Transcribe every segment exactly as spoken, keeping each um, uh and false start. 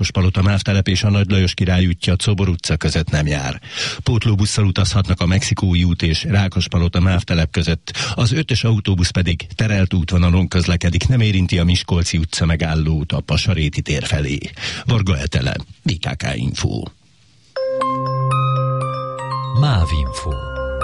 Rákospalota mávtelep és a Nagy Lajos Király útja Czobor utca között nem jár. Pótlóbusszal utazhatnak a Mexikói út és Rákospalota mávtelep között, az ötös autóbusz pedig terelt útvonalon közlekedik, nem érinti a Miskolci utca megállót a Pasaréti tér felé. Varga Etele, bé ká ká Info. Mávinfo.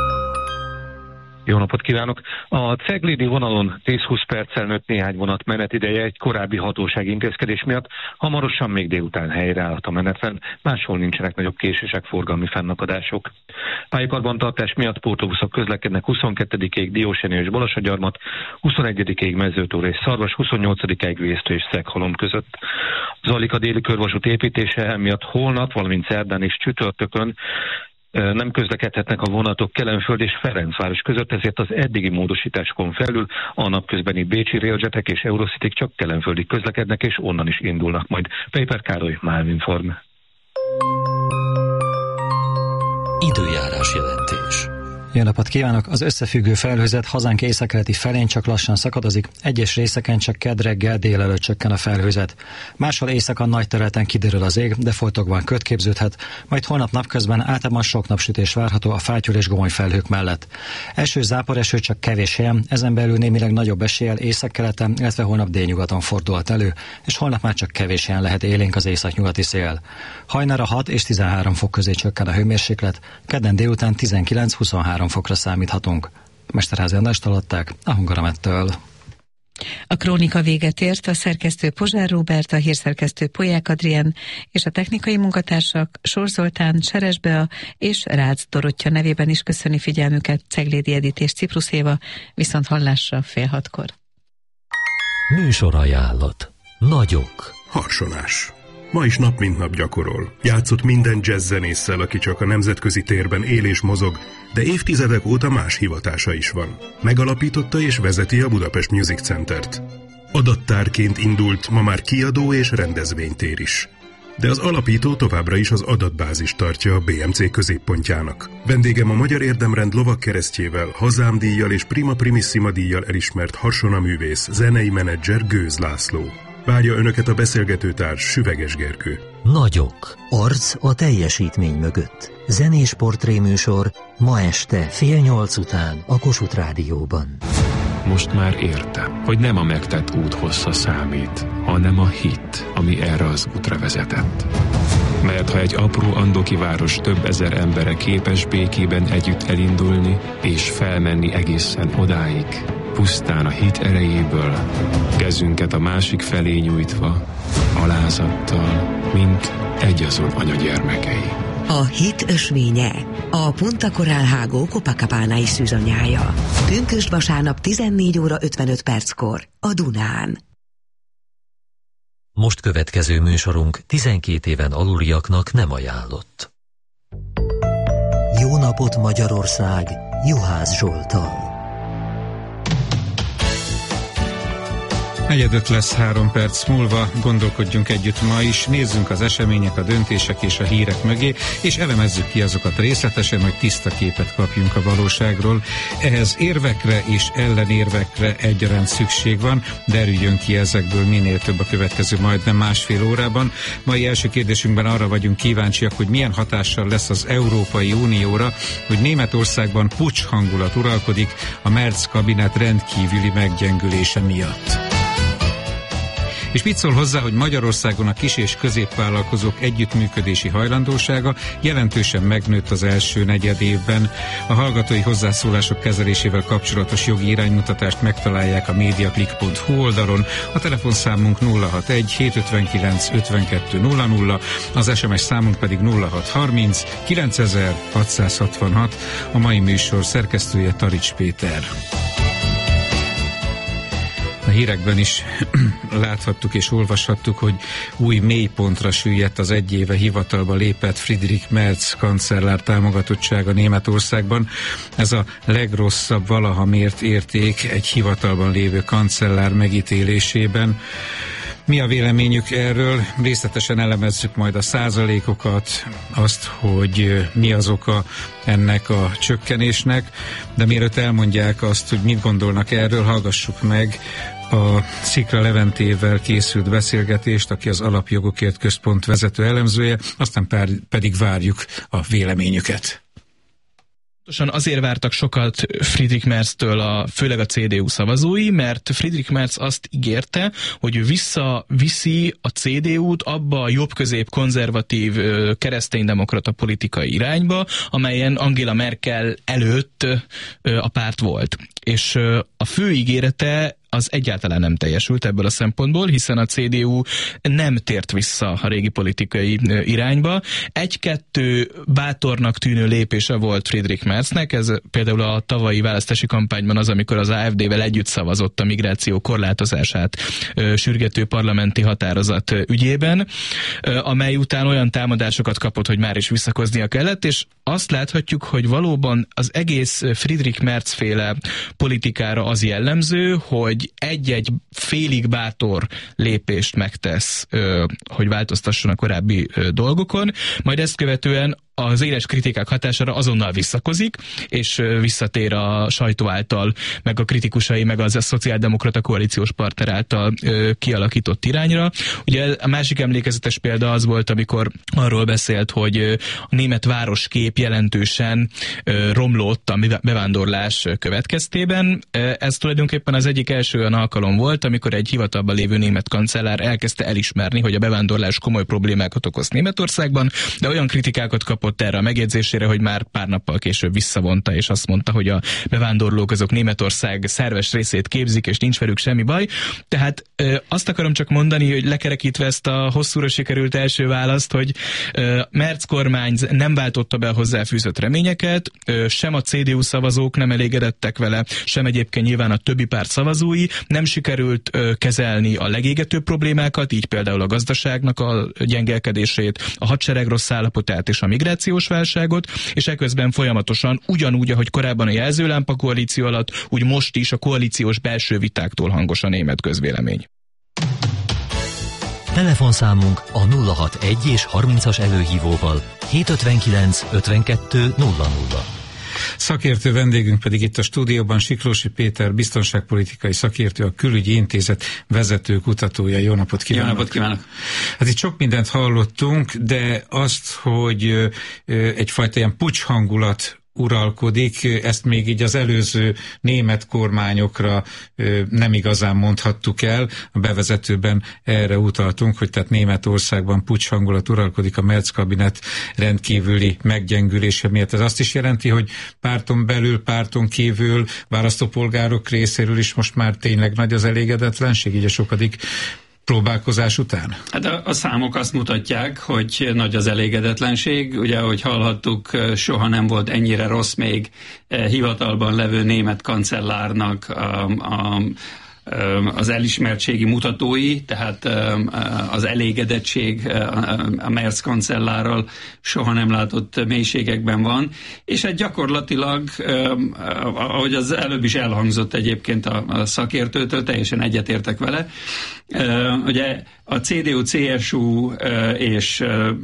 Jó napot kívánok! A ceglédi vonalon tíz-húsz perccel nőtt néhány vonat menetideje egy korábbi hatósági intézkedés miatt. Hamarosan még délután helyreállhat a menetrend, máshol nincsenek nagyobb késések, forgalmi fennakadások. Pályakarbantartás miatt pótlóbuszok közlekednek huszonkettedikéig Diósjenő és Balassagyarmat, huszonegyedikéig Mezőtóra és Szarvas, huszonnyolcadikáig Vésztő és Szeghalom között. Zajlik a déli körvasút építése, emiatt holnap, valamint szerdán és csütörtökön nem közlekedhetnek a vonatok Kelenföld és Ferencváros között, ezért az eddigi módosításokon felül a napközbeni bécsi railjetek és Eurocityk csak kelenföldig közlekednek, és onnan is indulnak majd. Péper Károly, Mávinform. Időjárás jelentés. Jó napot kívánok! Az összefüggő felhőzet hazánk északkeleti felén csak lassan szakadozik, egyes részeken csak kedd reggel délelőtt csökken a felhőzet. Máshol éjszakon nagy területen kiderül az ég, de foltokban köd képződhet, majd holnap napközben általában sok napsütés várható a fátyol és gomoly felhők mellett. Eső, záporeső csak kevés helyen, ezen belül némileg nagyobb eséllyel északkeleten, illetve holnap délnyugaton fordulhat elő, és holnap már csak kevés helyen lehet élénk az északnyugati szél. Hajnalra hat és tizenhárom fok közé csökken a hőmérséklet, kedden délután tizenkilenc-huszonhárom fokra számíthatunk. Mesterházi Andrást hallották a Hungaramettől. A krónika véget ért, a szerkesztő Pozsár Róbert, a hírszerkesztő Polyák Adrien és a technikai munkatársak Sor Zoltán, Seres Bea és Rácz Dorottya nevében is köszöni figyelmüket Ceglédi Edit és Ciprus Éva, viszont hallásra fél hatkor. Műsorajánlat. Nagyok. Harsonás. Ma is nap mint nap gyakorol. Játszott minden jazzzenésszel, aki csak a nemzetközi térben él és mozog, de évtizedek óta más hivatása is van. Megalapította és vezeti a Budapest Music Centert. Adattárként indult, ma már kiadó és rendezvénytér is. De az alapító továbbra is az adatbázis tartja a bé em cé középpontjának. Vendégem a Magyar Érdemrend lovagkeresztjével, Hazám díjjal és Prima Primissima díjjal elismert harsonaművész, zenei menedzser Gőz László. Várja önöket a beszélgetőtárs Süveges Gergő. Nagyok. Arc a teljesítmény mögött. Zenés portréműsor ma este fél nyolc után a Kossuth Rádióban. Most már értem, hogy nem a megtett út hossza számít, hanem a hit, ami erre az útra vezetett. Mert ha egy apró andoki város több ezer embere képes békében együtt elindulni és felmenni egészen odáig, pusztán a hit erejéből, kezünket a másik felé nyújtva, alázattal, mint egyazon anyagyermekei. A hit ösvénye, a Punta Coral Hágó Copacabana-i szűzanyája. Pünkösd vasárnap tizennégy óra ötvenöt perckor a Dunán. Most következő műsorunk tizenkét éven aluliaknak nem ajánlott. Jó napot Magyarország, Juhász Zsolttal. Negyedöt lesz három perc múlva, gondolkodjunk együtt ma is, nézzünk az események, a döntések és a hírek mögé, és elemezzük ki azokat részletesen, hogy tiszta képet kapjunk a valóságról. Ehhez érvekre és ellenérvekre egyaránt szükség van, derüljön ki ezekből minél több a következő majdnem másfél órában. Mai első kérdésünkben arra vagyunk kíváncsiak, hogy milyen hatással lesz az Európai Unióra, hogy Németországban puccs hangulat uralkodik a Merz kabinet rendkívüli meggyengülése miatt. És mit szól hozzá, hogy Magyarországon a kis- és középvállalkozók együttműködési hajlandósága jelentősen megnőtt az első negyed évben. A hallgatói hozzászólások kezelésével kapcsolatos jogi iránymutatást megtalálják a mediaclick pont hu oldalon, a telefonszámunk nulla hatvanegy hétszázötvenkilenc ötvenkettő nulla nulla, az es em es számunk pedig nulla hatszázharminc kilencezer-hatszázhatvanhat, a mai műsor szerkesztője Tarics Péter. A hírekben is láthattuk és olvashattuk, hogy új mélypontra süllyedt az egy éve hivatalba lépett Friedrich Merz kancellár támogatottsága Németországban. Ez a legrosszabb valaha mért érték egy hivatalban lévő kancellár megítélésében. Mi a véleményük erről? Részletesen elemezzük majd a százalékokat, azt, hogy mi az oka ennek a csökkenésnek, de mielőtt elmondják azt, hogy mit gondolnak erről, hallgassuk meg a Szikra Leventével készült beszélgetést, aki az Alapjogokért Központ vezető elemzője, aztán pár, pedig várjuk a véleményüket. Azért vártak sokat Friedrich Merztől, a, főleg a cé dé u szavazói, mert Friedrich Merz azt ígérte, hogy ő visszaviszi a cé dé út abba a jobb-közép konzervatív kereszténydemokrata politikai irányba, amelyen Angela Merkel előtt a párt volt. És a fő ígérete az egyáltalán nem teljesült ebből a szempontból, hiszen a cé dé u nem tért vissza a régi politikai irányba. Egy-kettő bátornak tűnő lépése volt Friedrich Merznek, ez például a tavalyi választási kampányban az, amikor az á ef dé-vel együtt szavazott a migráció korlátozását sürgető parlamenti határozat ügyében, amely után olyan támadásokat kapott, hogy már is visszakoznia kellett, és azt láthatjuk, hogy valóban az egész Friedrich Merz féle politikára az jellemző, hogy egy-egy félig bátor lépést megtesz, hogy változtasson a korábbi dolgokon, majd ezt követően az éles kritikák hatására azonnal visszakozik, és visszatér a sajtó által, meg a kritikusai, meg az a szociáldemokrata koalíciós partner által ö, kialakított irányra. Ugye a másik emlékezetes példa az volt, amikor arról beszélt, hogy a német városkép jelentősen ö, romlott a bevándorlás következtében. Ez tulajdonképpen az egyik első olyan alkalom volt, amikor egy hivatalban lévő német kancellár elkezdte elismerni, hogy a bevándorlás komoly problémákat okoz Németországban, de olyan kritikákat kapott erre a megjegyzésére, hogy már pár nappal később visszavonta, és azt mondta, hogy a bevándorlók azok Németország szerves részét képzik, és nincs velük semmi baj. Tehát ö, azt akarom csak mondani, hogy lekerekítve ezt a hosszúra sikerült első választ, hogy ö, Merz kormány nem váltotta be a hozzáfűzött reményeket, ö, sem a cé dé u szavazók nem elégedettek vele, sem egyébként nyilván a többi párt szavazói, nem sikerült ö, kezelni a legégetőbb problémákat, így például a gazdaságnak a gyengelkedését, a hadsereg rossz állapotát és a migrációt, válságot, és eközben folyamatosan, ugyanúgy, ahogy korábban a jelzőlámpa koalíció alatt, úgy most is a koalíciós belső vitáktól hangos a német közvélemény. Telefonszámunk a nulla hatvanegy és harmincas előhívóval hétszázötvenkilenc ötvenkettő nulla nulla. Szakértő vendégünk pedig itt a stúdióban Siklósi Péter, biztonságpolitikai szakértő, a Külügyi Intézet vezető kutatója. Jó napot kívánok! Jó napot kívánok! Hát itt sok mindent hallottunk, de azt, hogy egyfajta ilyen puccs hangulat uralkodik, ezt még így az előző német kormányokra nem igazán mondhattuk el. A bevezetőben erre utaltunk, hogy tehát Németországban puccs hangulat uralkodik a Merz kabinet rendkívüli meggyengülése miatt. Ez azt is jelenti, hogy párton belül, párton kívül, választópolgárok részéről is most már tényleg nagy az elégedetlenség, így a sokadik próbálkozás után? Hát a, a számok azt mutatják, hogy nagy az elégedetlenség. Ugye, ahogy hallhattuk, soha nem volt ennyire rossz még hivatalban levő német kancellárnak a, a az elismertségi mutatói, tehát az elégedettség a Merz kancellárral soha nem látott mélységekben van, és hát gyakorlatilag, ahogy az előbb is elhangzott egyébként a szakértőtől, teljesen egyetértek vele, ugye a cé dé u cé es u és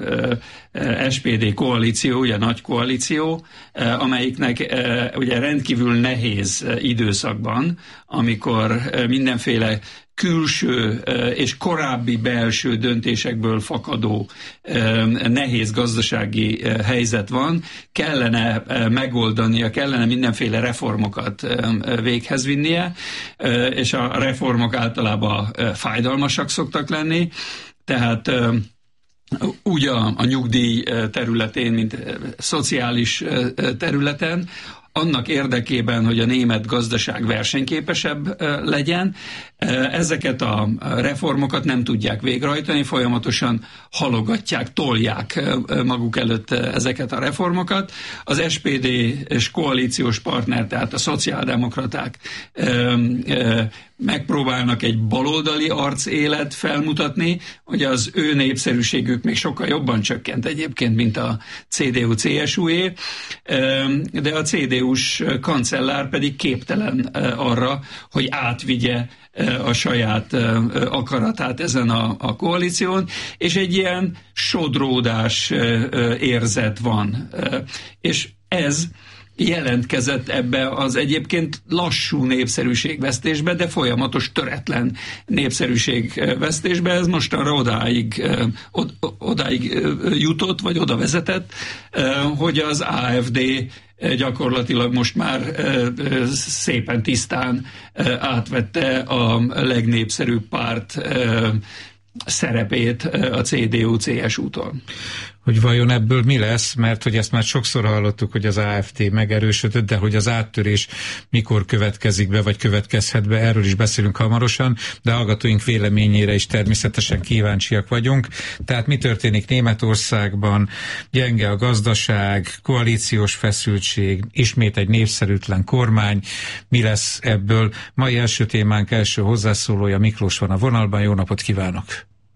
es pé dé koalíció, ugye nagy koalíció, amelyiknek ugye rendkívül nehéz időszakban, amikor mindenféle külső és korábbi belső döntésekből fakadó nehéz gazdasági helyzet van, kellene megoldania, kellene mindenféle reformokat véghez vinnie, és a reformok általában fájdalmasak szoktak lenni, tehát úgy a, a nyugdíj területén, mint szociális területen, annak érdekében, hogy a német gazdaság versenyképesebb legyen. Ezeket a reformokat nem tudják végrehajtani, folyamatosan halogatják, tolják maguk előtt ezeket a reformokat. Az es pé dé és koalíciós partner, tehát a szociáldemokraták megpróbálnak egy baloldali arcélet felmutatni, hogy az ő népszerűségük még sokkal jobban csökkent egyébként, mint a cé dé u cé es u-é, de a cé dé u-s kancellár pedig képtelen arra, hogy átvigye a saját akaratát ezen a, a koalíción, és egy ilyen sodródás érzet van. És ez jelentkezett ebbe az egyébként lassú népszerűségvesztésbe, de folyamatos töretlen népszerűségvesztésbe. Ez mostanra odáig, odáig jutott, vagy oda vezetett, hogy az á ef dé gyakorlatilag most már szépen tisztán átvette a legnépszerűbb párt szerepét a cé dé u cé es u-tól. Hogy vajon ebből mi lesz, mert hogy ezt már sokszor hallottuk, hogy az á ef té megerősödött, de hogy az áttörés mikor következik be, vagy következhet be, erről is beszélünk hamarosan, de hallgatóink véleményére is természetesen kíváncsiak vagyunk. Tehát mi történik Németországban? Gyenge a gazdaság, koalíciós feszültség, ismét egy népszerűtlen kormány. Mi lesz ebből? Mai első témánk első hozzászólója Miklós van a vonalban. Jó napot kívánok!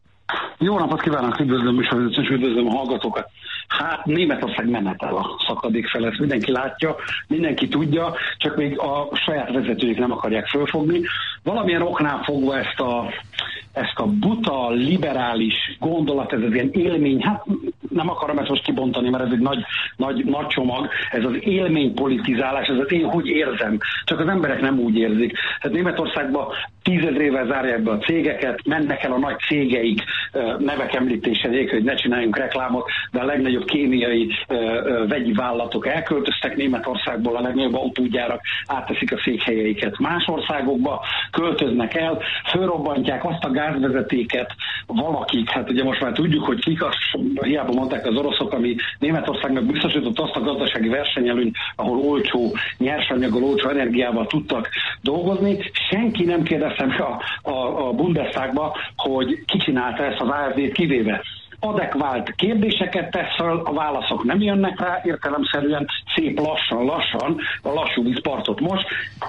Jó napot kívánok, üdvözlöm és üdvözlöm a hallgatókat. Hát Németország nem mehet el a szakadék fel, ezt mindenki látja, mindenki tudja, csak még a saját vezetőik nem akarják fölfogni. Valamilyen oknál fogva ezt a, ezt a buta, liberális gondolat, ez az ilyen élmény, hát nem akarom ezt most kibontani, mert ez egy nagy, nagy, nagy csomag, ez az élménypolitizálás, ez az én hogy érzem, csak az emberek nem úgy érzik. Tehát Németországban tízezrével zárják be a cégeket, mennek el a nagy cégeik, nevek említése nélkül, hogy ne csináljunk reklámot, de a legnagyobb kémiai vegyi vállalatok elköltöztek Németországból, a legnagyobb autógyárak átteszik a székhelyeiket más országokba, költöznek el, fölrobbantják azt a gázvezetéket valakik, hát ugye most már tudjuk, hogy kik, azt hiába mondták az oroszok, ami Németországnak biztosított azt a gazdasági versenyelőnyt, ahol olcsó nyersanyaggal, olcsó energiával tudtak dolgozni. Senki nem kérdezte meg a, a, a Bundestagba, hogy ki csinálta ezt az á ef dét kivéve. Adekvált kérdéseket tesz fel, a válaszok nem jönnek rá, értelemszerűen szép lassan-lassan a lassú vízpartot most.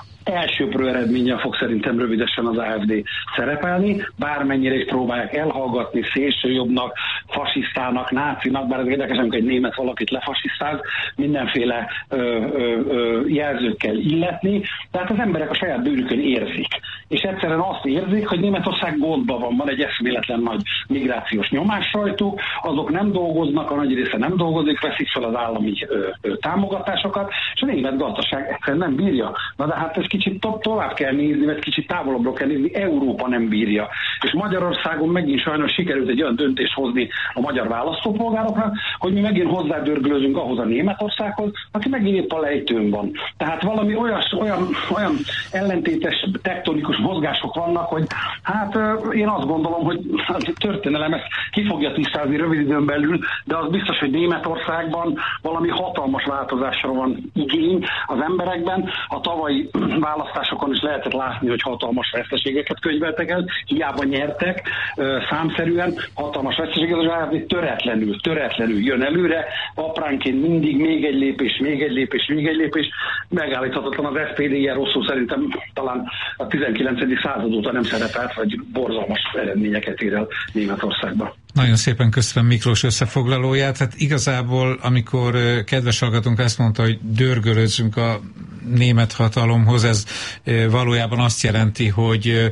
Elsőprő eredménnyel fog szerintem rövidesen az á ef dé szerepelni, bármennyire is próbálják elhallgatni szélsőjobbnak, fasisztának, nácinak, bár ez érdekes, amikor egy német valakit lefasisztáz, mindenféle ö, ö, ö, jelzőkkel illetni, tehát az emberek a saját bőrükön érzik. És egyszerűen azt érzik, hogy Németország gondban van, van egy eszméletlen nagy migrációs nyomás rajtuk, azok nem dolgoznak, a nagy része nem dolgozik, veszik fel az állami ö, ö, támogatásokat, és a német gazdaság egyszerűen nem bírja. Na de hát ez kicsit to- tovább kell nézni, vagy kicsit távolabbra kell nézni, Európa nem bírja. És Magyarországon megint sajnos sikerült egy olyan döntést hozni a magyar választópolgároknak, hogy mi megint hozzádörgölözünk ahhoz a Németországhoz, aki megint épp a lejtőn van. Tehát valami olyas, olyan, olyan ellentétes tektonikus mozgások vannak, hogy hát én azt gondolom, hogy a történelem ezt ki fogja tisztázni rövid időn belül, de az biztos, hogy Németországban valami hatalmas változásra van igény az emberekben. A tavalyi választásokon is lehetett látni, hogy hatalmas veszteségeket könyveltek el, hiába nyertek, számszerűen hatalmas veszteségeket, az á ef dé töretlenül, töretlenül jön előre, apránként mindig még egy lépés, még egy lépés, még egy lépés, megállíthatatlan az es pé dé ilyen rosszul, szerintem talán a tizenkilencedik század óta nem szerepelt, vagy borzalmas eredményeket ér el Németországban. Nagyon szépen köszönöm Miklós összefoglalóját. Hát igazából, amikor kedves hallgatónk ezt mondta, hogy dörgölözzünk a német hatalomhoz, ez valójában azt jelenti, hogy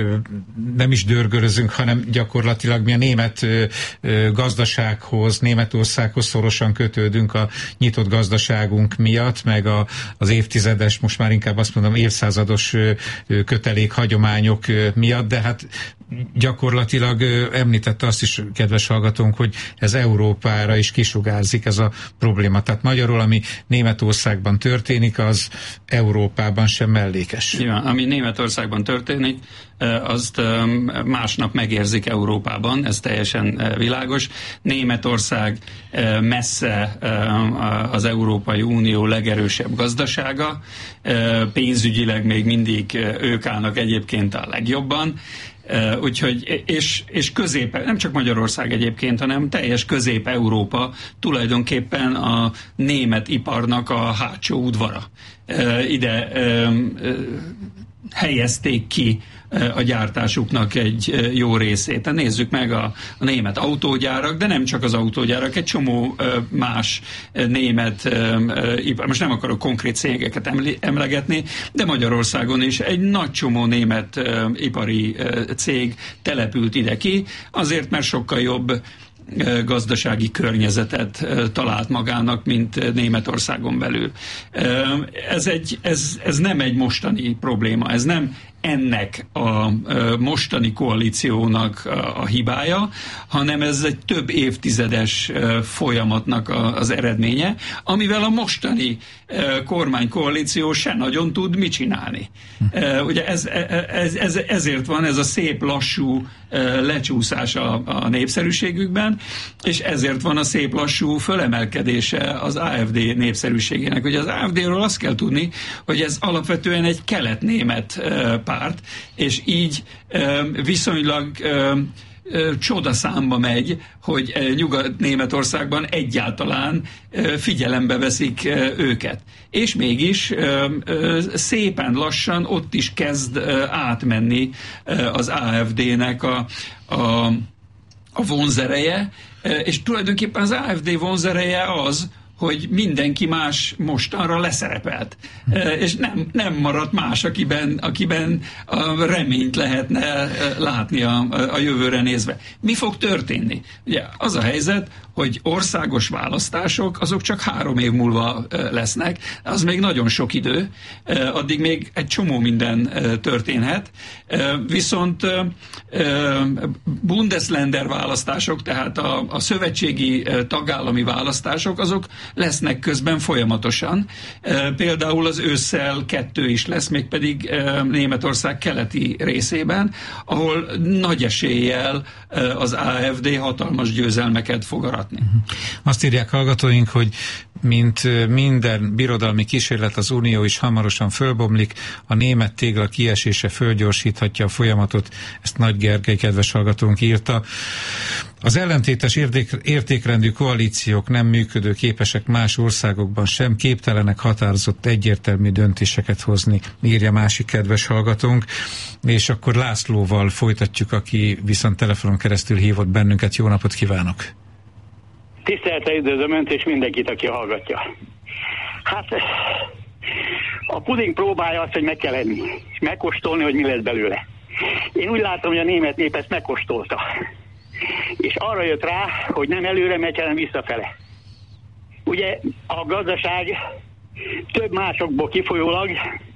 nem is dörgölözünk, hanem gyakorlatilag mi a német gazdasághoz, Németországhoz szorosan kötődünk a nyitott gazdaságunk miatt, meg a, az évtizedes, most már inkább azt mondom évszázados kötelék hagyományok miatt, de hát gyakorlatilag említette azt is, kedves hallgatónk, hogy ez Európára is kisugárzik ez a probléma. Tehát magyarul, ami Németországban történik, az Európában sem mellékes. Ja, ami Németországban történik, azt másnap megérzik Európában, ez teljesen világos. Németország messze az Európai Unió legerősebb gazdasága, pénzügyileg még mindig ők állnak egyébként a legjobban, Uh, úgyhogy, és, és közép, nem csak Magyarország egyébként, hanem teljes Közép-Európa tulajdonképpen a német iparnak a hátsó udvara. Uh, ide um, uh, helyezték ki a gyártásuknak egy jó részét. Nézzük meg a, a német autógyárak, de nem csak az autógyárak, egy csomó más német ipar, most nem akarok konkrét cégeket emlegetni, de Magyarországon is egy nagy csomó német ipari cég települt ide ki, azért, mert sokkal jobb gazdasági környezetet talált magának, mint Németországon belül. Ez, egy, ez, ez nem egy mostani probléma, ez nem ennek a mostani koalíciónak a hibája, hanem ez egy több évtizedes folyamatnak az eredménye, amivel a mostani kormánykoalíció se nagyon tud mit csinálni. Ugye ez, ez, ez, ezért van ez a szép lassú lecsúszás a, a népszerűségükben, és ezért van a szép lassú fölemelkedése az á ef dé népszerűségének. Ugye az á ef dé-ről azt kell tudni, hogy ez alapvetően egy kelet-német párt, és így viszonylag csodaszámba megy, hogy Nyugat-Németországban egyáltalán figyelembe veszik őket. És mégis szépen lassan ott is kezd átmenni az á ef dé-nek a, a, a vonzereje, és tulajdonképpen az á ef dé vonzereje az, hogy mindenki más mostanra leszerepelt. És nem, nem maradt más, akiben, akiben a reményt lehetne látni a, a jövőre nézve. Mi fog történni? Ugye az a helyzet, hogy országos választások, azok csak három év múlva lesznek, az még nagyon sok idő, addig még egy csomó minden történhet, viszont Bundesländer választások, tehát a, a szövetségi tagállami választások, azok lesznek közben folyamatosan. Például az ősszel kettő is lesz, mégpedig Németország keleti részében, ahol nagy eséllyel az á ef dé hatalmas győzelmeket fog aratni. Azt írják hallgatóink, hogy mint minden birodalmi kísérlet, az Unió is hamarosan fölbomlik, a német tégla kiesése fölgyorsíthatja a folyamatot, ezt Nagy Gergely kedves hallgatónk írta. Az ellentétes érték, értékrendű koalíciók nem működő képesek más országokban sem, képtelenek határozott egyértelmű döntéseket hozni, írja másik kedves hallgatónk, és akkor Lászlóval folytatjuk, aki viszont telefonon keresztül hívott bennünket. Jó napot kívánok! Tisztelettel üdvözlöm Önt és mindenkit, aki hallgatja. Hát a puding próbálja azt, hogy meg kell enni, és megkóstolni, hogy mi lesz belőle. Én úgy látom, hogy a német nép ezt megkóstolta. És arra jött rá, hogy nem előre megy, hanem visszafele. Ugye a gazdaság több másokból kifolyólag,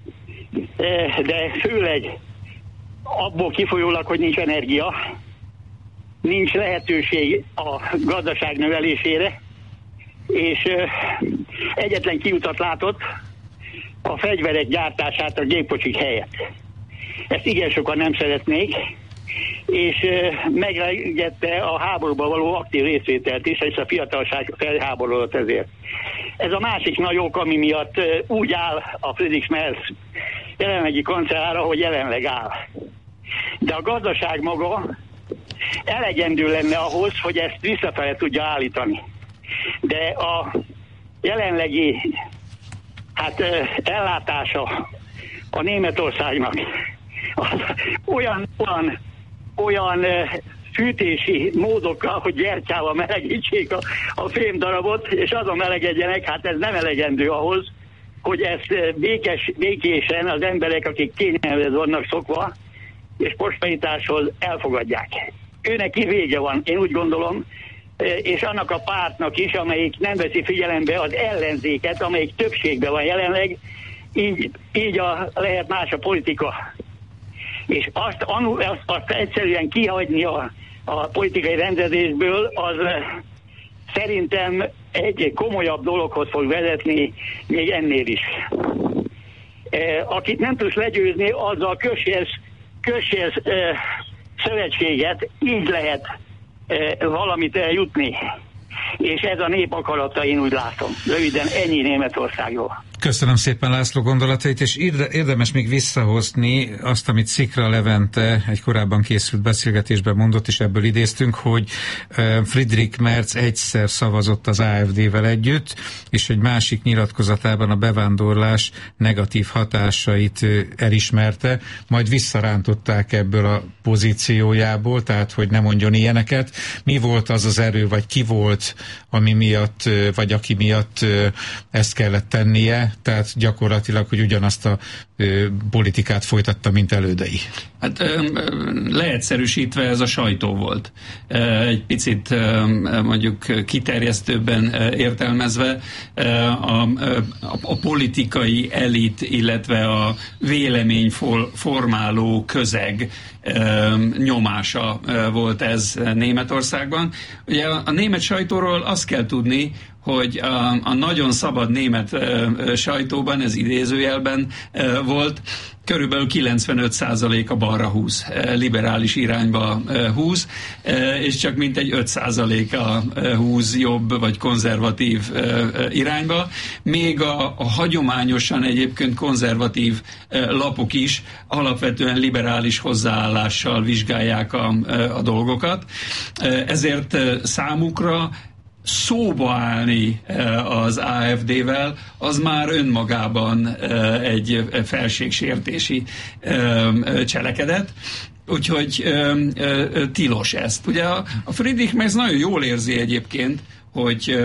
de főleg abból kifolyólag, hogy nincs energia, nincs lehetőség a gazdaság növelésére, és egyetlen kiutat látott, a fegyverek gyártását a gépkocsik helyett. Ezt igen sokan nem szeretnék, és meglegette a háborúban való aktív részvételt is, és a fiatalság felháborodott ezért. Ez a másik nagy ok, ami miatt úgy áll a Friedrich Merz jelenlegi kancellára, hogy jelenleg áll. De a gazdaság maga elegendő lenne ahhoz, hogy ezt visszafele tudja állítani. De a jelenlegi hát, ellátása a Németországnak az olyan, olyan, olyan fűtési módokkal, hogy gyertyával melegítsék a, a fémdarabot, és azon melegedjenek, hát ez nem elegendő ahhoz, hogy ezt békés, békésen az emberek, akik kényelmez vannak szokva, és prosperitáshoz elfogadják. Őnek ki vége van, én úgy gondolom, és annak a pártnak is, amelyik nem veszi figyelembe az ellenzéket, amelyik többségben van jelenleg, így, így a, lehet más a politika. És azt, azt, azt egyszerűen kihagyni a, a politikai rendezésből, az szerintem egy komolyabb dologhoz fog vezetni, még ennél is. Akit nem tudsz legyőzni, azzal kössész, kössész szövetséget, így lehet valamit eljutni. És ez a nép akarata, én úgy látom. Röviden ennyi Németországról. Köszönöm szépen László gondolatait, és érdemes még visszahozni azt, amit Szikra Levente egy korábban készült beszélgetésben mondott, és ebből idéztünk, hogy Friedrich Merz egyszer szavazott az á ef dé-vel együtt, és egy másik nyilatkozatában a bevándorlás negatív hatásait elismerte, majd visszarántották ebből a pozíciójából, tehát hogy ne mondjon ilyeneket. Mi volt az az erő, vagy ki volt, ami miatt, vagy aki miatt ezt kellett tennie, tehát gyakorlatilag, hogy ugyanazt a ö, politikát folytatta, mint elődei. Hát leegyszerűsítve ez a sajtó volt. Egy picit mondjuk kiterjesztőbben értelmezve a, a, a politikai elit, illetve a véleményformáló közeg nyomása volt ez Németországban. Ugye a német sajtóról azt kell tudni, hogy a, a nagyon szabad német sajtóban, ez idézőjelben volt, körülbelül kilencvenöt százalék a balra húz, liberális irányba húz, és csak mintegy öt százalék a húz jobb vagy konzervatív irányba. Még a, a hagyományosan egyébként konzervatív lapok is alapvetően liberális hozzáállással vizsgálják a, a dolgokat. Ezért számukra szóba állni az á ef dé-vel, az már önmagában egy felségsértési cselekedet, úgyhogy tilos ezt. Ugye a Friedrich Merz nagyon jól érzi egyébként, hogy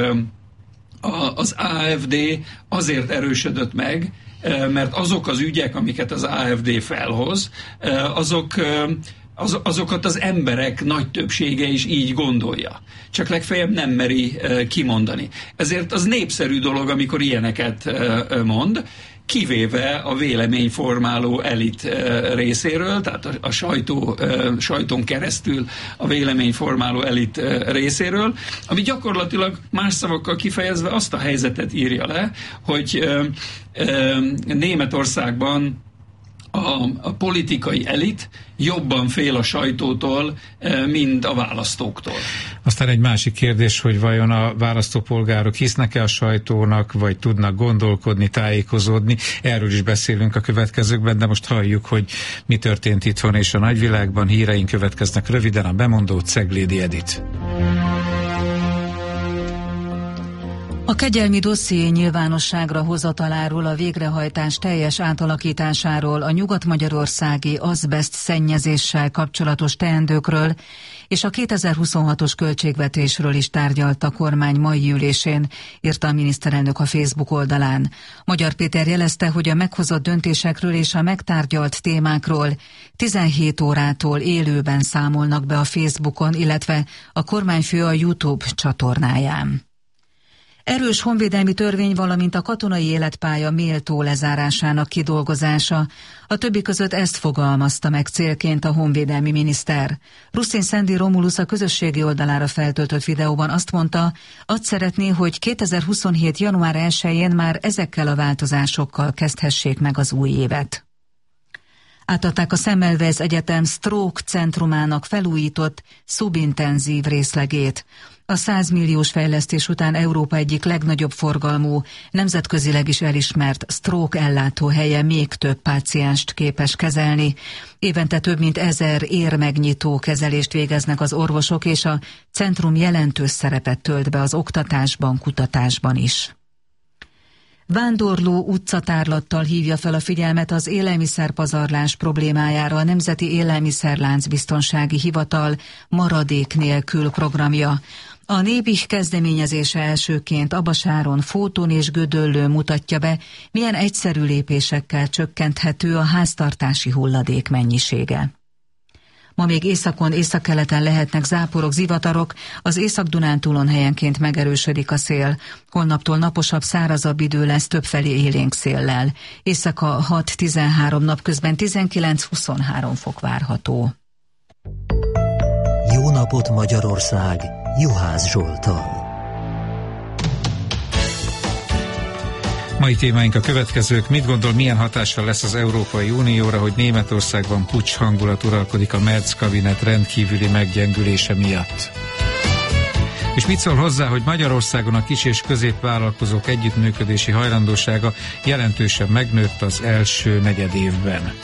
az á ef dé azért erősödött meg, mert azok az ügyek, amiket az á ef dé felhoz, azok Az, azokat az emberek nagy többsége is így gondolja. Csak legfeljebb nem meri e, kimondani. Ezért az népszerű dolog, amikor ilyeneket e, mond, kivéve a véleményformáló elit e, részéről, tehát a, a sajtó, e, sajtón keresztül a véleményformáló elit e, részéről, ami gyakorlatilag más szavakkal kifejezve azt a helyzetet írja le, hogy e, e, Németországban A, a politikai elit jobban fél a sajtótól, mint a választóktól. Aztán egy másik kérdés, hogy vajon a választópolgárok hisznek-e a sajtónak, vagy tudnak gondolkodni, tájékozódni. Erről is beszélünk a következőkben, de most halljuk, hogy mi történt itthon és a nagyvilágban. Híreink következnek röviden, a bemondó Ceglédi Edit. A kegyelmi dosszié nyilvánosságra hozataláról, a végrehajtás teljes átalakításáról, a nyugat-magyarországi azbeszt szennyezéssel kapcsolatos teendőkről és a kétezer-huszonhatos költségvetésről is tárgyalt a kormány mai ülésén, írta a miniszterelnök a Facebook oldalán. Magyar Péter jelezte, hogy a meghozott döntésekről és a megtárgyalt témákról tizenhét órától élőben számolnak be a Facebookon, illetve a kormányfő a YouTube csatornáján. Erős honvédelmi törvény, valamint a katonai életpálya méltó lezárásának kidolgozása. A többi között ezt fogalmazta meg célként a honvédelmi miniszter. Ruszin Szendi Romulusz a közösségi oldalára feltöltött videóban azt mondta, azt szeretné, hogy kétezer-huszonhét. január elsején már ezekkel a változásokkal kezdhessék meg az új évet. Átadták a Semmelweis Egyetem Stroke centrumának felújított, szubintenzív részlegét. A száz milliós fejlesztés után Európa egyik legnagyobb forgalmú, nemzetközileg is elismert stroke ellátóhelye még több pácienst képes kezelni. Évente több mint ezer érmegnyitó kezelést végeznek az orvosok, és a centrum jelentős szerepet tölt be az oktatásban, kutatásban is. Vándorló utcatárlattal hívja fel a figyelmet az élelmiszerpazarlás problémájára a Nemzeti Élelmiszerlánc Biztonsági Hivatal maradék nélkül programja. A Nébih kezdeményezése elsőként Abasáron, Fóton és Gödöllőn mutatja be, milyen egyszerű lépésekkel csökkenthető a háztartási hulladék mennyisége. Ma még északon, északkeleten lehetnek záporok, zivatarok, az Észak-Dunántúlon helyenként megerősödik a szél. Holnaptól naposabb, szárazabb idő lesz többfelé élénk széllel. Éjszaka hat-tizenhárom, napközben tizenkilenc-huszonhárom fok várható. Jó napot Magyarország! Juhász Zsolttal. Mai témáink a következők. Mit gondol, milyen hatással lesz az Európai Unióra, hogy Németországban puccs hangulat uralkodik a Merz kabinet rendkívüli meggyengülése miatt? És mit szól hozzá, hogy Magyarországon a kis- és középvállalkozók együttműködési hajlandósága jelentősen megnőtt az első negyedévben?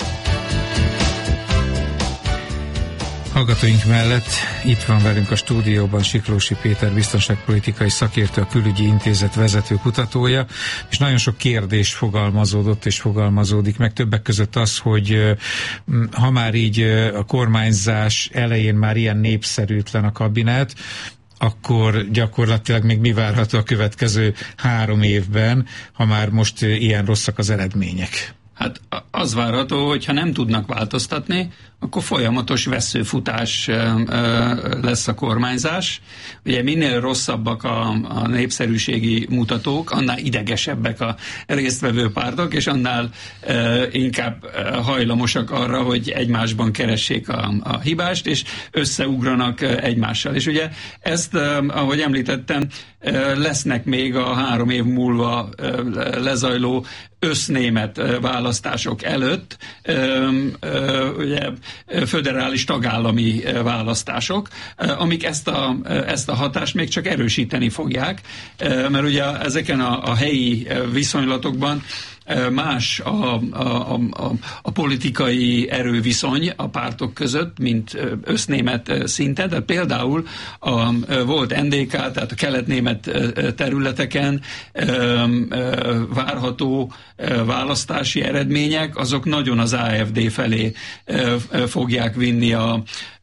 Hallgatóink mellett itt van velünk a stúdióban Siklósi Péter biztonságpolitikai szakértő, a Külügyi Intézet vezető kutatója, és nagyon sok kérdés fogalmazódott és fogalmazódik meg, többek között az, hogy ha már így a kormányzás elején már ilyen népszerűtlen a kabinet, akkor gyakorlatilag még mi várható a következő három évben, ha már most ilyen rosszak az eredmények? Hát az várható, hogy ha nem tudnak változtatni, akkor folyamatos vesszőfutás lesz a kormányzás. Ugye minél rosszabbak a, a népszerűségi mutatók, annál idegesebbek a résztvevő pártok, és annál e, inkább hajlamosak arra, hogy egymásban keressék a, a hibást, és összeugranak egymással. És ugye ezt, ahogy említettem, lesznek még a három év múlva lezajló össznémet választások előtt ugye föderális tagállami választások, amik ezt a, ezt a hatást még csak erősíteni fogják, mert ugye ezeken a, a helyi viszonylatokban más a, a, a, a politikai erőviszony a pártok között, mint össznémet szinten. Tehát például a, volt en dé ká, tehát a keletnémet területeken várható választási eredmények, azok nagyon az á ef dé felé fogják vinni a,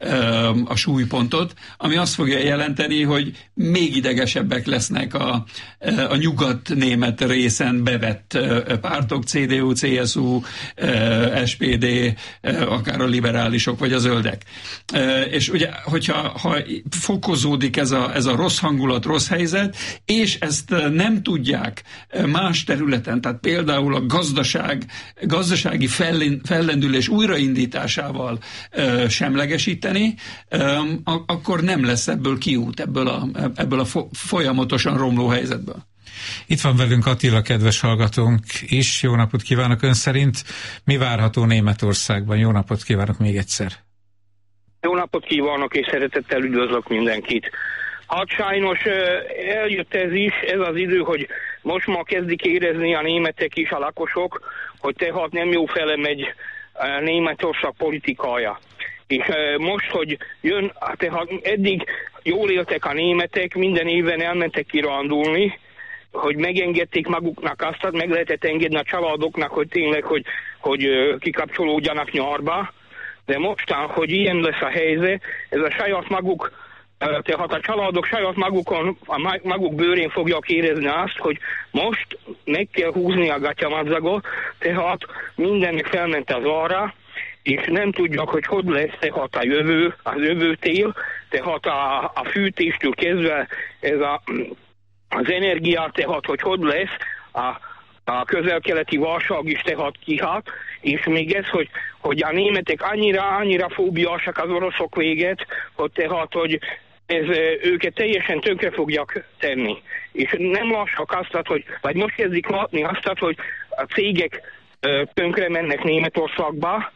a súlypontot, ami azt fogja jelenteni, hogy még idegesebbek lesznek a, a nyugat-német részen bevett pártok, cé dé u, cé es u, es pé dé, akár a liberálisok vagy a zöldek. És ugye, hogyha ha fokozódik ez a, ez a rossz hangulat, rossz helyzet, és ezt nem tudják más területen, tehát például a gazdaság, gazdasági fellendülés újraindításával semlegesíteni, akkor nem lesz ebből kiút, ebből a, ebből a folyamatosan romló helyzetből. Itt van velünk Attila, kedves hallgatónk is. Jó napot kívánok! Ön szerint mi várható Németországban? Jó napot kívánok még egyszer! Jó napot kívánok, és szeretettel üdvözlök mindenkit! Hát sajnos eljött ez is, ez az idő, hogy most ma kezdik érezni a németek is, a lakosok, hogy tehát nem jó fele megy Németország politikája. És most, hogy jön, tehát eddig jól éltek a németek, minden évben elmentek kirándulni, hogy megengedték maguknak azt, meg lehetett engedni a családoknak, hogy tényleg, hogy, hogy kikapcsolódjanak nyarba, de mostan, hogy ilyen lesz a helyzet, ez a saját maguk, tehát a családok saját magukon, a maguk bőrén fogják érezni azt, hogy most meg kell húzni a gatyamadzagot, tehát mindennek felment az arra, és nem tudják, hogy hogy lesz tehát a jövő, az jövő tél, tehát a, a fűtéstől kezdve ez a az energia, tehát hogy hogy lesz, a, a közel-keleti válság is tehát kihat, és még ez, hogy, hogy a németek annyira, annyira fóbiásak az oroszok véget, hogy tehát, hogy ez őket teljesen tönkre fogják tenni. És nem lassak azt, hogy, vagy most kezdik látni azt, hogy a cégek tönkre mennek Németországba,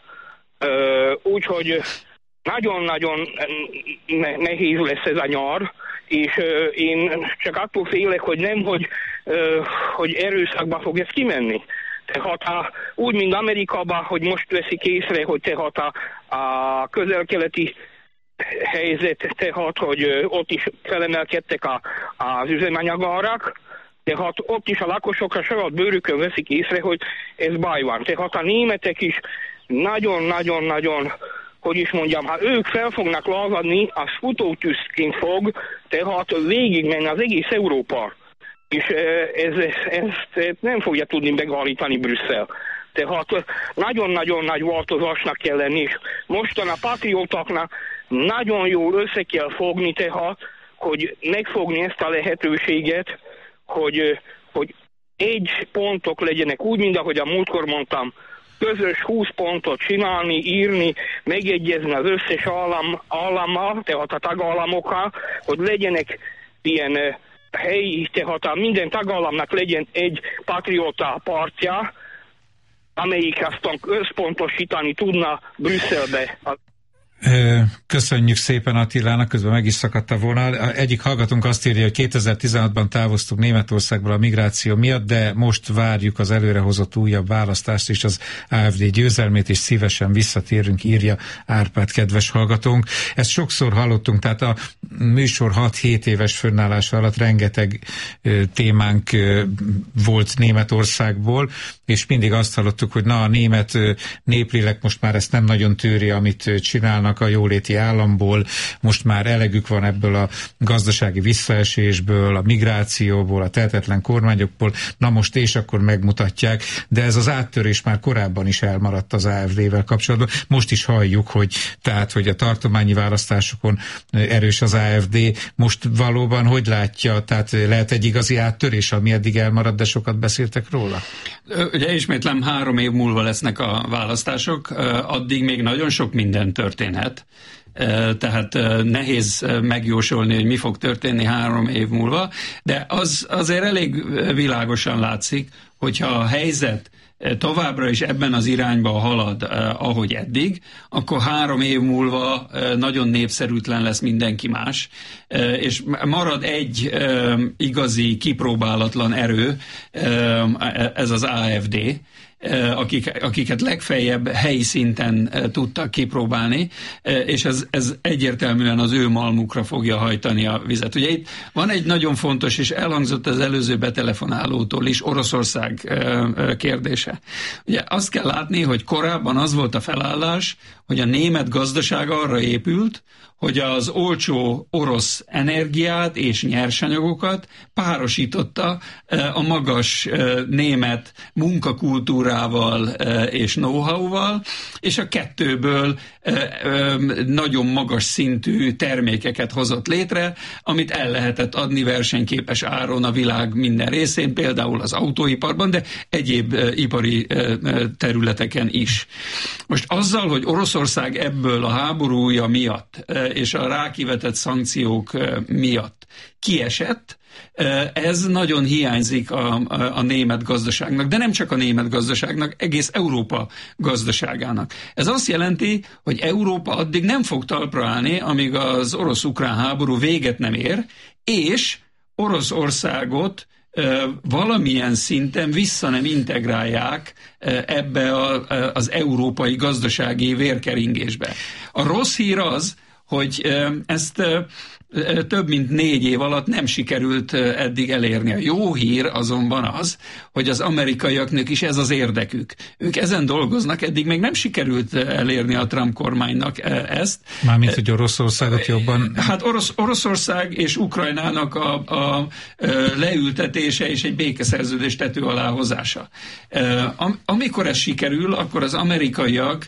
úgyhogy nagyon-nagyon nehéz lesz ez a nyár, és uh, én csak attól félek, hogy nem, hogy, uh, hogy erőszakba fog ez kimenni. Tehát a, úgy, mint Amerikában, hogy most veszik észre, hogy tehát a, a közel-keleti helyzet, tehát, hogy uh, ott is felemelkedtek a, az üzemanyagárak, tehát ott is a lakosok a saját bőrükön veszik észre, hogy ez baj van. Tehát a németek is nagyon-nagyon-nagyon, hogy is mondjam, ha ők fel fognak lázadni, az futótűzként fog, tehát végig menni az egész Európa. És ez, ezt nem fogja tudni megállítani Brüsszel. Tehát nagyon-nagyon nagy változásnak kell lenni, és mostan a patriótaknak nagyon jól össze kell fogni, tehát, hogy megfogni ezt a lehetőséget, hogy, hogy egy pontok legyenek, úgy, mint ahogy a múltkor mondtam, közös húsz pontot csinálni, írni, megegyezni az összes állam, állammal, tehát a tagállamokkal, hogy legyenek ilyen uh, helyi, tehát a minden tagállamnak legyen egy patrióta pártja, amelyik aztán összpontosítani tudna Brüsszelbe. Köszönjük szépen Attilának, közben meg is szakadt a vonal. Egyik hallgatónk azt írja, hogy kétezer-tizenhatban távoztunk Németországból a migráció miatt, de most várjuk az előrehozott újabb választást és az á ef dé győzelmét, és szívesen visszatérünk, írja Árpád, kedves hallgatónk. Ezt sokszor hallottunk, tehát a műsor hat-hét éves fönnállás alatt rengeteg témánk volt Németországból, és mindig azt hallottuk, hogy na, a német néplélek most már ezt nem nagyon tűri, amit csinálnak, kiindulnak a jóléti államból, most már elegük van ebből a gazdasági visszaesésből, a migrációból, a tehetetlen kormányokból, na most és akkor megmutatják, de ez az áttörés már korábban is elmaradt az á ef dé-vel kapcsolatban. Most is halljuk, hogy tehát, hogy a tartományi választásokon erős az á ef dé, most valóban hogy látja, tehát lehet egy igazi áttörés, ami eddig elmaradt, de sokat beszéltek róla? Ugye ismétlem, három év múlva lesznek a választások, addig még nagyon sok minden történhet, tehát nehéz megjósolni, hogy mi fog történni három év múlva, de az azért elég világosan látszik, hogyha a helyzet továbbra is ebben az irányba halad, eh, ahogy eddig, akkor három év múlva eh, nagyon népszerűtlen lesz mindenki más, eh, és marad egy eh, igazi, kipróbálatlan erő, eh, ez az á ef dé, Akik, akiket legfeljebb helyi szinten tudtak kipróbálni, és ez, ez egyértelműen az ő malmukra fogja hajtani a vizet. Ugye itt van egy nagyon fontos, és elhangzott az előző betelefonálótól is, Oroszország kérdése. Ugye azt kell látni, hogy korábban az volt a felállás, hogy a német gazdaság arra épült, hogy az olcsó orosz energiát és nyersanyagokat párosította a magas német munkakultúrával és know-how-val, és a kettőből nagyon magas szintű termékeket hozott létre, amit el lehetett adni versenyképes áron a világ minden részén, például az autóiparban, de egyéb ipari területeken is. Most azzal, hogy Oroszország ebből a háborúja miatt és a rákivetett szankciók miatt kiesett, ez nagyon hiányzik a, a, a német gazdaságnak, de nem csak a német gazdaságnak, egész Európa gazdaságának. Ez azt jelenti, hogy Európa addig nem fog talpra állni, amíg az orosz-ukrán háború véget nem ér, és Oroszországot valamilyen szinten vissza nem integrálják ebbe a, az európai gazdasági vérkeringésbe. A rossz hír az, hogy ezt több mint négy év alatt nem sikerült eddig elérni. A jó hír azonban az, hogy az amerikaiaknak is ez az érdekük. Ők ezen dolgoznak, eddig még nem sikerült elérni a Trump kormánynak ezt. Mármint, hogy Oroszországot jobban... Hát Orosz, Oroszország és Ukrajnának a, a leültetése és egy békeszerződés tető alá hozása. Amikor ez sikerül, akkor az amerikaiak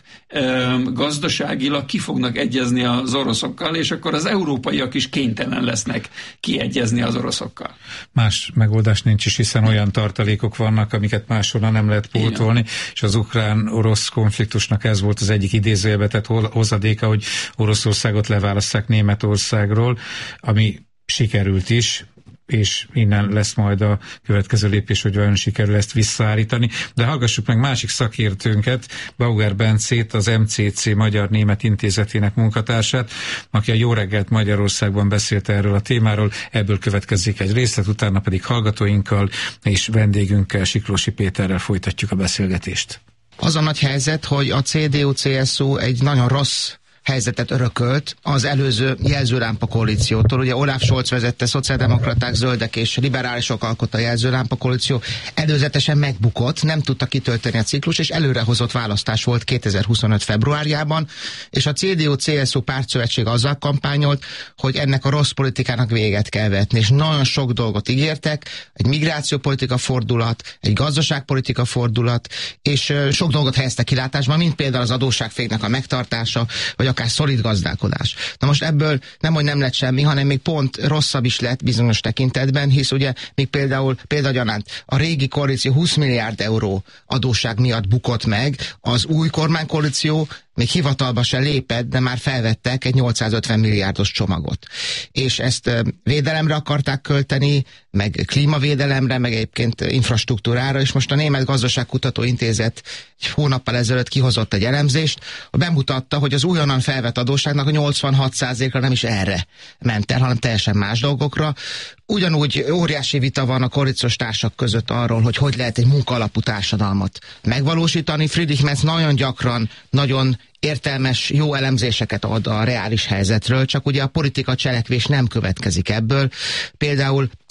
gazdaságilag ki fognak egyezni az oroszokkal, és akkor az európaiak is kénytelen lesznek kiegyezni az oroszokkal. Más megoldás nincs is, hiszen olyan tartalékok vannak, amiket máshonnan nem lehet pótolni, és az ukrán-orosz konfliktusnak ez volt az egyik idézőjelbe tett hozadéka, hogy Oroszországot leválasszák Németországról, ami sikerült is, és innen lesz majd a következő lépés, hogy vajon sikerül ezt visszaállítani. De hallgassuk meg másik szakértőnket, Bauer Bencét, az em cé cé Magyar-Német Intézetének munkatársát, aki a Jó reggelt Magyarországban beszélt erről a témáról. Ebből következik egy részlet, utána pedig hallgatóinkkal és vendégünkkel, Siklósi Péterrel folytatjuk a beszélgetést. Az a nagy helyzet, hogy a cé dé u cé es u egy nagyon rossz helyzetet örökölt az előző jelzőlámpa koalíciótól. Ugye Olaf Scholz vezette, szociáldemokraták, zöldek és liberálisok alkotta a jelzőlámpa koalíció. Előzetesen megbukott, nem tudta kitölteni a ciklus, és előrehozott választás volt kétezer-huszonöt februárjában, és a cé dé u cé es u pártszövetség azzal kampányolt, hogy ennek a rossz politikának véget kell vetni, és nagyon sok dolgot ígértek, egy migrációpolitika fordulat, egy gazdaságpolitika fordulat, és sok dolgot helyeztek kilátásba, mint például az adósságféknek a megtartása, vagy akár szolid gazdálkodás. Na most ebből nem, hogy nem lett semmi, hanem még pont rosszabb is lett bizonyos tekintetben, hisz ugye még például példagyanánt a régi koalíció húsz milliárd euró adósság miatt bukott meg, az új kormánykoalíció még hivatalba se lépett, de már felvettek egy nyolcszázötven milliárdos csomagot. És ezt védelemre akarták költeni, meg klímavédelemre, meg egyébként infrastruktúrára, és most a Német Gazdaságkutató Intézet egy hónappal ezelőtt kihozott egy elemzést, bemutatta, hogy az újonnan felvett adósságnak a nyolcvanhat százaléka nem is erre ment el, hanem teljesen más dolgokra. Ugyanúgy óriási vita van a koalíciós társak között arról, hogy hogy lehet egy munkaalapú társadalmat megvalósítani. Friedrich Merz nagyon gyakran, nagyon értelmes, jó elemzéseket ad a reális helyzetről, csak ugye a politika cselekvés nem következik ebből. Például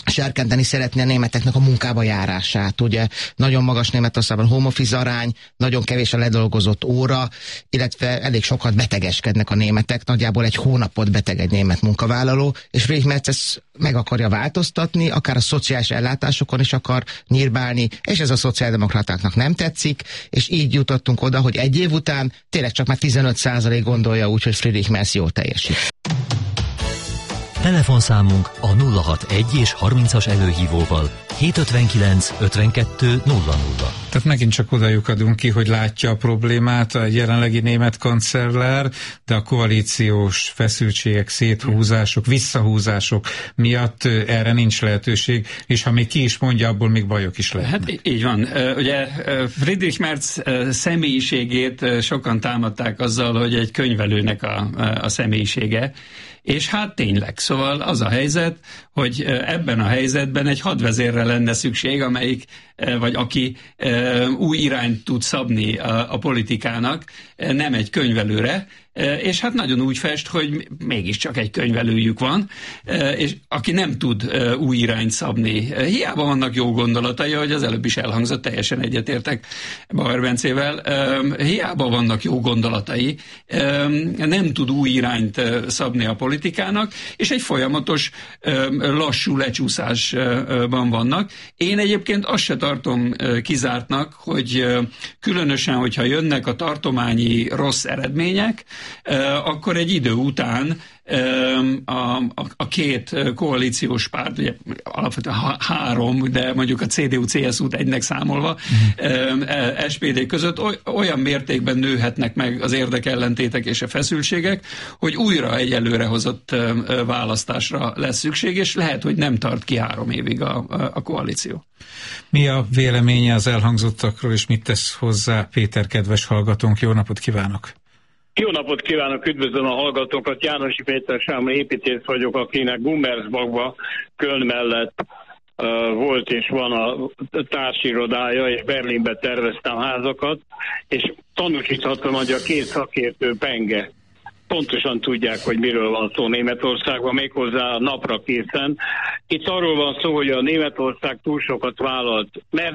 serkenteni szeretné a németeknek a munkába járását. Ugye nagyon magas Németországban home office arány, nagyon kevés a ledolgozott óra, illetve elég sokat betegeskednek a németek, nagyjából egy hónapot beteg egy német munkavállaló, és Friedrich Merz ezt meg akarja változtatni, akár a szociális ellátásokon is akar nyírbálni, és ez a szociáldemokratáknak nem tetszik, és így jutottunk oda, hogy egy év után tényleg csak már tizenöt százalék gondolja úgy, hogy Friedrich Merz jól teljesít. Telefonszámunk a nulla hatvanegy és harmincas előhívóval hétszázötvenkilenc ötvenkettő nulla nulla. Tehát megint csak oda lyukadunk ki, hogy látja a problémát a jelenlegi német kancellár, de a koalíciós feszültségek, széthúzások, visszahúzások miatt erre nincs lehetőség, és ha még ki is mondja, abból még bajok is lehetnek. Hát így van. Ugye Friedrich Merz személyiségét sokan támadták azzal, hogy egy könyvelőnek a, a személyisége, és hát tényleg, szóval az a helyzet, hogy ebben a helyzetben egy hadvezérre lenne szükség, amelyik, vagy aki új irányt tud szabni a, a politikának, nem egy könyvelőre, és hát nagyon úgy fest, hogy mégiscsak egy könyvelőjük van, és aki nem tud új irányt szabni. Hiába vannak jó gondolatai, ahogy az előbb is elhangzott, teljesen egyetértek Bauer Bencével, hiába vannak jó gondolatai, nem tud új irányt szabni a politikának, és egy folyamatos lassú lecsúszásban vannak. Én egyébként azt se tartom kizártnak, hogy különösen, hogyha jönnek a tartományi rossz eredmények, akkor egy idő után a, a, a két koalíciós párt, ugye alapvetően három, de mondjuk a cé dé u cé es u-t egynek számolva, mm. es pé dé között olyan mértékben nőhetnek meg az érdekellentétek és a feszültségek, hogy újra egy előrehozott választásra lesz szükség, és lehet, hogy nem tart ki három évig a, a, a koalíció. Mi a véleménye az elhangzottakról, és mit tesz hozzá Péter, kedves hallgatónk? Jó napot kívánok! Jó napot kívánok, üdvözlöm a hallgatókat. Jánosi Péter Sámon építész vagyok, akinek Gummersbachban, Köln mellett uh, volt és van a társirodája, és Berlinbe terveztem házakat, és tanúsíthatom, hogy a két szakértő penge pontosan tudják, hogy miről van szó Németországban, méghozzá napra készen. Itt arról van szó, hogy a Németország túl sokat vállalt, mert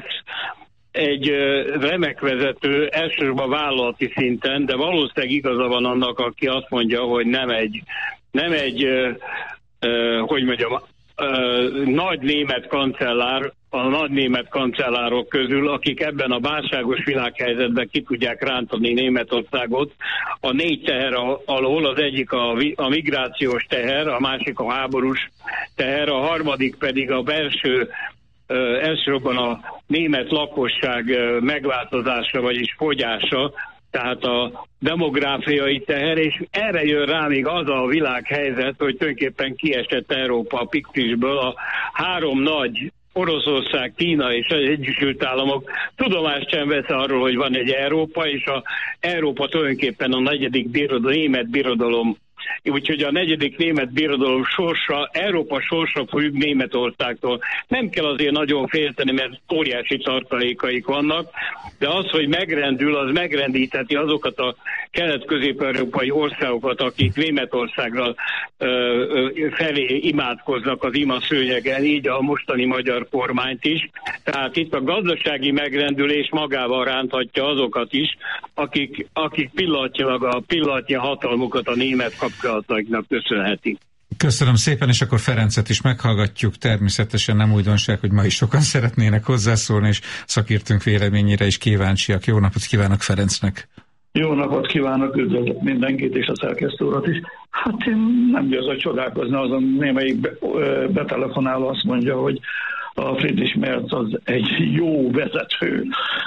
egy remek vezető, elsősorban vállalati szinten, de valószínűleg igaza van annak, aki azt mondja, hogy nem egy, nem egy uh, uh, hogy mondjam, uh, nagy német kancellár, a nagy német kancellárok közül, akik ebben a válságos világhelyzetben ki tudják rántani Németországot a négy teher alól, az egyik a, a migrációs teher, a másik a háborús teher, a harmadik pedig a belső Uh, elsősorban a német lakosság uh, megváltozása, vagyis fogyása, tehát a demográfiai teher, és erre jön rá még az a világhelyzet, hogy tulajdonképpen kiesett Európa a Pixisből, a három nagy, Oroszország, Kína és az Egyesült Államok tudomást sem vesz arról, hogy van egy Európa, és a Európa tulajdonképpen a negyedik birodalom, német birodalom. Úgyhogy a negyedik német birodalom sorsa, Európa sorsa függ Németországtól. Nem kell azért nagyon félteni, mert óriási tartalékaik vannak, de az, hogy megrendül, az megrendítheti azokat a kelet-közép-európai országokat, akik Németországra ö, ö, felé imádkoznak az ima szőnyegen, így a mostani magyar kormányt is. Tehát itt a gazdasági megrendülés magával ránthatja azokat is, akik, akik pillanatnyilag a pillanatnyi hatalmukat a német kapcsolatoknak köszönhetik. Köszönöm szépen, és akkor Ferencet is meghallgatjuk. Természetesen nem újdonság, hogy ma is sokan szeretnének hozzászólni, és szakértőnk véleményére is kíváncsiak. Jó napot kívánok Ferencnek! Jó napot kívánok, üdvözlök mindenkit, és a szerkesztő urat is. Hát én nem győzök csodálkozni, azon némelyik betelefonáló azt mondja, hogy a Friedrich Merz az egy jó vezető.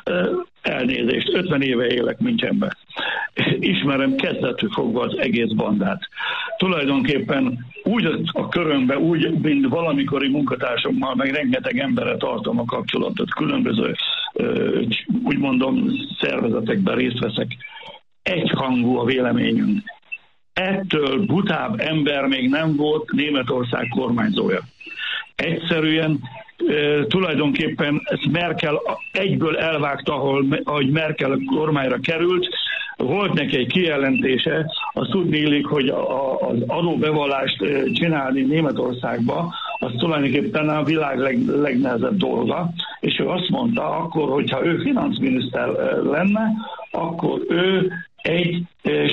Elnézést, ötven éve élek Münchenben. Ismerem kezdetől fogva az egész bandát. Tulajdonképpen úgy a körömben, úgy, mint valamikori munkatársammal, meg rengeteg emberre tartom a kapcsolatot, különböző, úgy mondom, szervezetekben részt veszek. Egyhangú a véleményünk. Ettől butább ember még nem volt Németország kormányzója. Egyszerűen e, tulajdonképpen ezt Merkel egyből elvágta, ahol, ahogy Merkel kormányra került. Volt neki egy kijelentése, azt tudni illik, hogy a, az adóbevallást csinálni Németországba, az tulajdonképpen a világ leg, legnehezebb dolga, és ő azt mondta, akkor, hogyha ő financminiszter lenne, akkor ő egy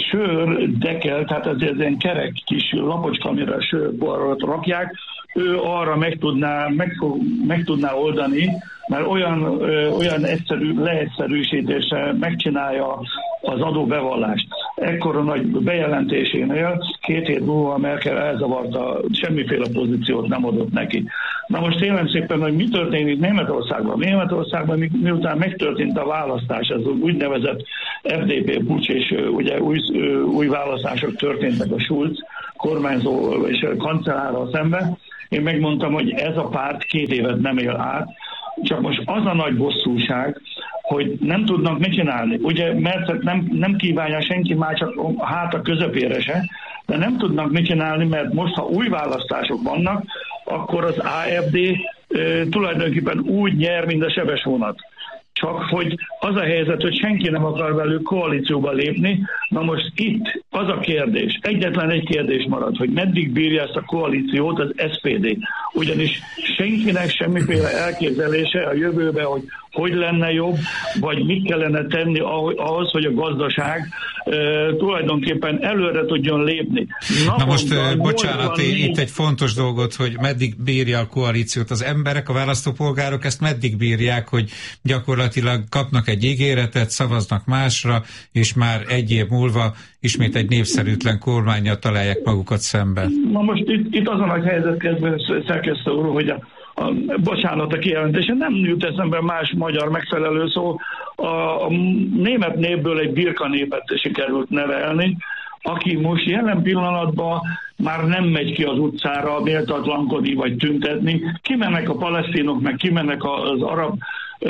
sör dekel, tehát ez egy ilyen kerek kis lapocska, amire a sörborrat rakják, ő arra meg tudná, meg, meg tudná oldani, mert olyan, ö, olyan egyszerű, leegyszerűsítése megcsinálja az adóbevallást. Ekkora nagy bejelentésénél két hét múlva Merkel elzavarta, semmiféle pozíciót nem adott neki. Na most tényleg szépen, hogy mi történik Németországban? Németországban mi, miután megtörtént a választás, ez úgynevezett ef dé pé puccs, és ugye új, új választások történtek a Schulz kormányzó és a kancellárral szemben, én megmondtam, hogy ez a párt két évet nem él át, csak most az a nagy bosszúság, hogy nem tudnak mit csinálni. Ugye Mercet nem, nem kívánja senki már csak a háta közepére se, de nem tudnak mit csinálni, mert most, ha új választások vannak, akkor az á ef dé e, tulajdonképpen úgy nyer, mint a sebes vonat. Csak hogy az a helyzet, hogy senki nem akar velük koalícióba lépni. Na most itt az a kérdés, egyetlen egy kérdés marad, hogy meddig bírja ezt a koalíciót az es pé dé. Ugyanis senkinek semmiféle elképzelése a jövőben, hogy hogy lenne jobb, vagy mit kellene tenni ahhoz, hogy a gazdaság e, tulajdonképpen előre tudjon lépni. Na most, bocsánat, itt egy fontos dolgot, hogy meddig bírja a koalíciót. Az emberek, a választópolgárok ezt meddig bírják, hogy gyakorlatilag kapnak egy ígéretet, szavaznak másra, és már egy év múlva ismét egy népszerűtlen kormánnyal találják magukat szemben. Na most itt, itt azon a helyzet kezdve, szerkesztő úr, hogy a A, bocsánat, a kijelentése nem jut eszembe más magyar megfelelő szó. A, a német népből egy birka népet sikerült nevelni, aki most jelen pillanatban már nem megy ki az utcára méltatlankodni vagy tüntetni. Kimennek a palesztinok, meg kimennek az arab ö,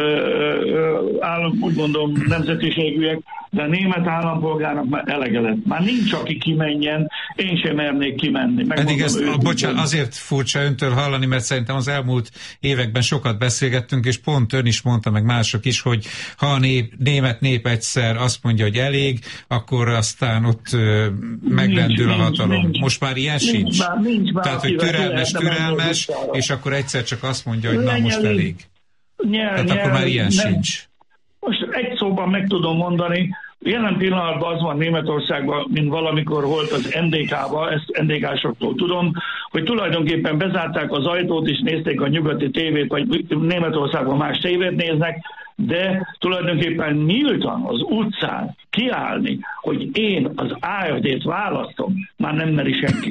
ö, állam, úgy mondom, nemzetiségűek, de a német állampolgárnak már elege lett. Már nincs, aki kimenjen, én sem mernék kimenni. Pedig ezt, a, bocsánat, azért furcsa öntől hallani, mert szerintem az elmúlt években sokat beszélgettünk, és pont ön is mondta, meg mások is, hogy ha a nép, német nép egyszer azt mondja, hogy elég, akkor aztán ott ö, megrendül nincs, a hatalom. Nincs, Most már ilyen nincs, sincs. Már, nincs már, Tehát, hogy türelmes, türelmes, és akkor egyszer csak azt mondja, hogy na most elég. Nyel, Tehát nyel, akkor már ilyen nem. sincs. Most egy szóban meg tudom mondani, jelen pillanatban az van Németországban, mint valamikor volt az en dé ká-ban, ezt en dé ká-soktól tudom, hogy tulajdonképpen bezárták az ajtót, és nézték a nyugati tévét, vagy Németországban más tévét néznek, de tulajdonképpen nyíltan az utcán kiállni, hogy én az á ef dét választom, már nem meri senki.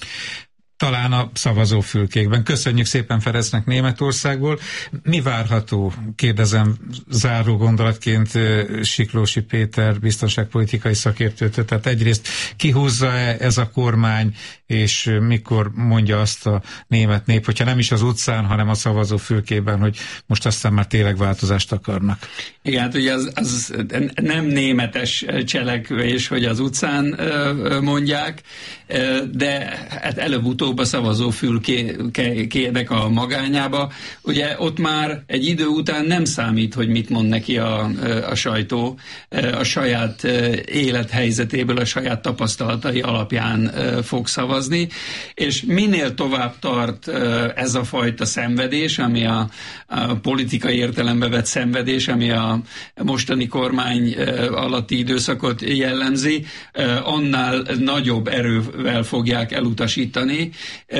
Talán a szavazófülkékben. Köszönjük szépen Ferencnek Németországból. Mi várható, kérdezem záró gondolatként Siklósi Péter biztonságpolitikai szakértőtől. Tehát egyrészt kihúzza-e ez a kormány, és mikor mondja azt a német nép, hogyha nem is az utcán, hanem a szavazófülkében, hogy most aztán már tényleg változást akarnak. Igen, hát ugye az, az nem németes cselekvés, hogy az utcán mondják, de hát előbb-utóbb a szavazófülkének a magányába. Ugye ott már egy idő után nem számít, hogy mit mond neki a, a sajtó, a saját élethelyzetéből, a saját tapasztalatai alapján fog szavazni, és minél tovább tart ez a fajta szenvedés, ami a, a politikai értelembe vett szenvedés, ami a mostani kormány alatti időszakot jellemzi, annál nagyobb erővel fogják elutasítani.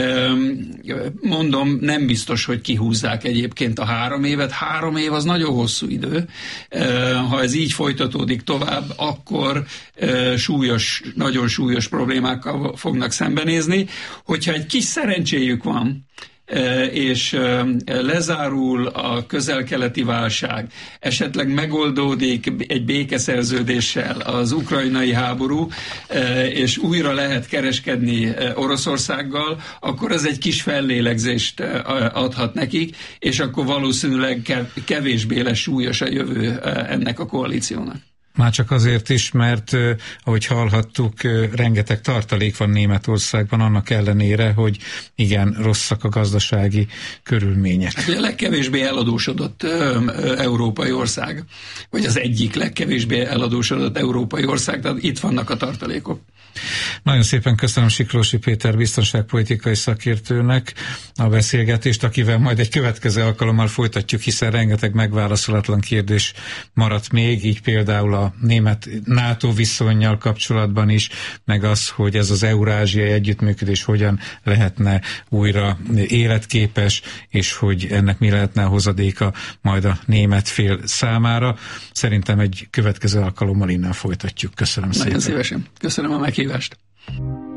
Mondom, nem biztos, hogy kihúzzák egyébként a három évet. Három év az nagyon hosszú idő. Ha ez így folytatódik tovább, akkor súlyos, nagyon súlyos problémákkal fognak szembenézni. Hogyha egy kis szerencséjük van, és lezárul a közel-keleti válság, esetleg megoldódik egy békeszerződéssel az ukrajnai háború, és újra lehet kereskedni Oroszországgal, akkor ez egy kis fellélegzést adhat nekik, és akkor valószínűleg kevésbé lesz súlyos a jövő ennek a koalíciónak. Már csak azért is, mert ahogy hallhattuk, rengeteg tartalék van Németországban, annak ellenére, hogy igen, rosszak a gazdasági körülmények. Hát a legkevésbé eladósodott ö, ö, európai ország, vagy az egyik legkevésbé eladósodott európai ország, tehát itt vannak a tartalékok. Nagyon szépen köszönöm Siklósi Péter biztonságpolitikai szakértőnek a beszélgetést, akivel majd egy következő alkalommal folytatjuk, hiszen rengeteg megválaszolatlan kérdés maradt még, így például a német NATO viszonnyal kapcsolatban is, meg az, hogy ez az eurázsiai együttműködés hogyan lehetne újra életképes, és hogy ennek mi lehetne a hozadéka majd a német fél számára. Szerintem egy következő alkalommal innen folytatjuk. Köszönöm szépen. Nagyon szívesen. Köszönöm a meghívást.